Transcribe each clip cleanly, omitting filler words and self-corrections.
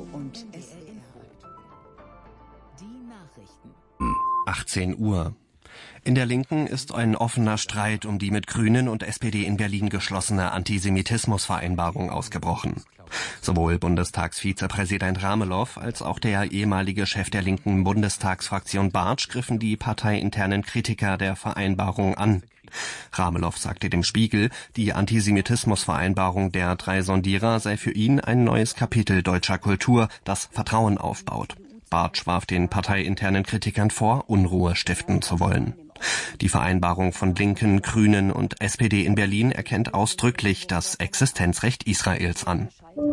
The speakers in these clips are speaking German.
und SR Info. Die Nachrichten. 18 Uhr. In der Linken ist ein offener Streit um die mit Grünen und SPD in Berlin geschlossene Antisemitismusvereinbarung ausgebrochen. Sowohl Bundestagsvizepräsident Ramelow als auch der ehemalige Chef der linken Bundestagsfraktion Bartsch griffen die parteiinternen Kritiker der Vereinbarung an. Ramelow sagte dem Spiegel, die Antisemitismusvereinbarung der 3 Sondierer sei für ihn ein neues Kapitel deutscher Kultur, das Vertrauen aufbaut. Bartsch warf den parteiinternen Kritikern vor, Unruhe stiften zu wollen. Die Vereinbarung von Linken, Grünen und SPD in Berlin erkennt ausdrücklich das Existenzrecht Israels an.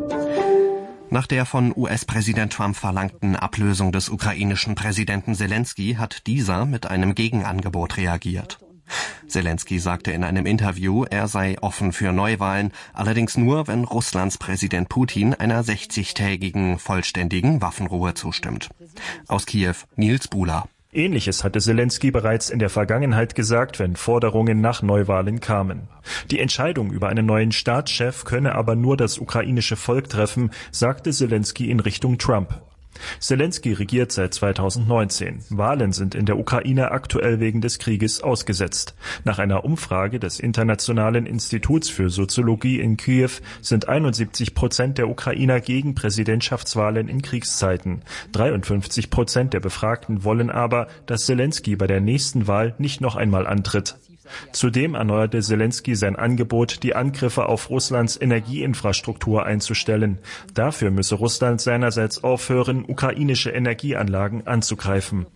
Nach der von US-Präsident Trump verlangten Ablösung des ukrainischen Präsidenten Selenskyj hat dieser mit einem Gegenangebot reagiert. Selenskyj sagte in einem Interview, er sei offen für Neuwahlen, allerdings nur, wenn Russlands Präsident Putin einer 60-tägigen vollständigen Waffenruhe zustimmt. Aus Kiew, Nils Buhler. Ähnliches hatte Selenskyj bereits in der Vergangenheit gesagt, wenn Forderungen nach Neuwahlen kamen. Die Entscheidung über einen neuen Staatschef könne aber nur das ukrainische Volk treffen, sagte Selenskyj in Richtung Trump. Selenskyj regiert seit 2019. Wahlen sind in der Ukraine aktuell wegen des Krieges ausgesetzt. Nach einer Umfrage des Internationalen Instituts für Soziologie in Kiew sind 71% der Ukrainer gegen Präsidentschaftswahlen in Kriegszeiten. 53% der Befragten wollen aber, dass Selenskyj bei der nächsten Wahl nicht noch einmal antritt. Zudem erneuerte Selenskyj sein Angebot, die Angriffe auf Russlands Energieinfrastruktur einzustellen. Dafür müsse Russland seinerseits aufhören, ukrainische Energieanlagen anzugreifen.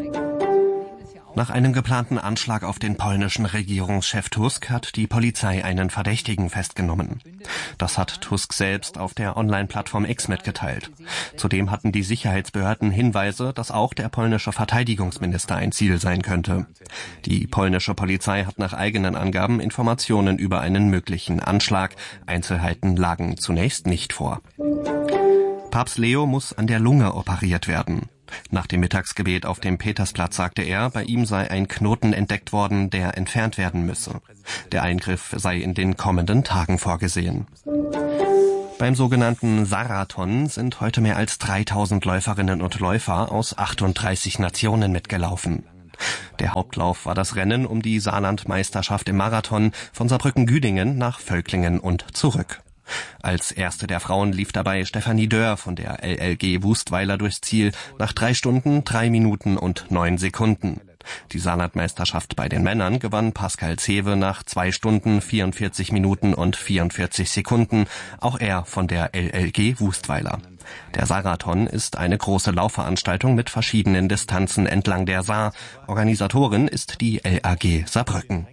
Nach einem geplanten Anschlag auf den polnischen Regierungschef Tusk hat die Polizei einen Verdächtigen festgenommen. Das hat Tusk selbst auf der Online-Plattform X mitgeteilt. Zudem hatten die Sicherheitsbehörden Hinweise, dass auch der polnische Verteidigungsminister ein Ziel sein könnte. Die polnische Polizei hat nach eigenen Angaben Informationen über einen möglichen Anschlag. Einzelheiten lagen zunächst nicht vor. Papst Leo muss an der Lunge operiert werden. Nach dem Mittagsgebet auf dem Petersplatz sagte er, bei ihm sei ein Knoten entdeckt worden, der entfernt werden müsse. Der Eingriff sei in den kommenden Tagen vorgesehen. Beim sogenannten Sarathon sind heute mehr als 3000 Läuferinnen und Läufer aus 38 Nationen mitgelaufen. Der Hauptlauf war das Rennen um die Saarlandmeisterschaft im Marathon von Saarbrücken-Güdingen nach Völklingen und zurück. Als erste der Frauen lief dabei Stefanie Dörr von der LLG Wustweiler durchs Ziel nach 3 Stunden, 3 Minuten und 9 Sekunden. Die Saarlandmeisterschaft bei den Männern gewann Pascal Zewe nach 2 Stunden, 44 Minuten und 44 Sekunden, auch er von der LLG Wustweiler. Der Sarathon ist eine große Laufveranstaltung mit verschiedenen Distanzen entlang der Saar. Organisatorin ist die LAG Saarbrücken.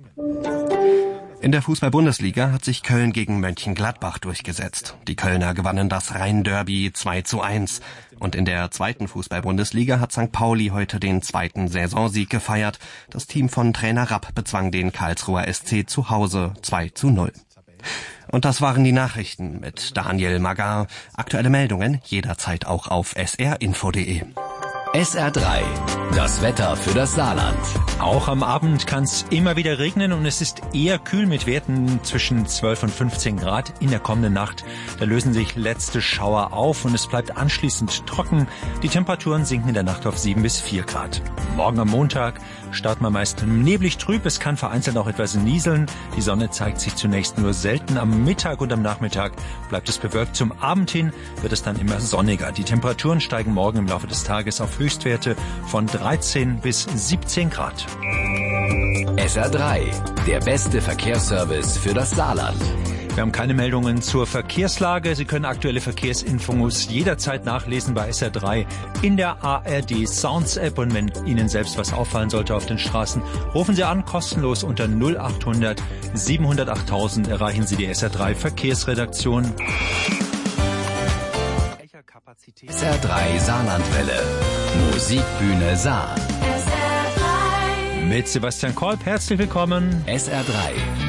In der Fußball-Bundesliga hat sich Köln gegen Mönchengladbach durchgesetzt. Die Kölner gewannen das Rhein-Derby 2:1. Und in der 2. Fußball-Bundesliga hat St. Pauli heute den 2. Saisonsieg gefeiert. Das Team von Trainer Rapp bezwang den Karlsruher SC zu Hause 2:0. Und das waren die Nachrichten mit Daniel Magar. Aktuelle Meldungen jederzeit auch auf srinfo.de. SR3, das Wetter für das Saarland. Auch am Abend kann es immer wieder regnen und es ist eher kühl mit Werten zwischen 12 und 15 Grad in der kommenden Nacht. Da lösen sich letzte Schauer auf und es bleibt anschließend trocken. Die Temperaturen sinken in der Nacht auf 7 bis 4 Grad. Morgen am Montag starten wir meist neblig trüb. Es kann vereinzelt auch etwas nieseln. Die Sonne zeigt sich zunächst nur selten. Am Mittag und am Nachmittag bleibt es bewölkt. Zum Abend hin wird es dann immer sonniger. Die Temperaturen steigen morgen im Laufe des Tages auf Höchstwerte von 13 bis 17 Grad. SR3, der beste Verkehrsservice für das Saarland. Wir haben keine Meldungen zur Verkehrslage. Sie können aktuelle Verkehrsinfos jederzeit nachlesen bei SR3 in der ARD Sounds App. Und wenn Ihnen selbst was auffallen sollte auf den Straßen, rufen Sie an, kostenlos unter 0800 700 8000 erreichen Sie die SR3 Verkehrsredaktion. SR3 Saarlandwelle. Musikbühne Saar. Mit Sebastian Kolb, herzlich willkommen. SR3.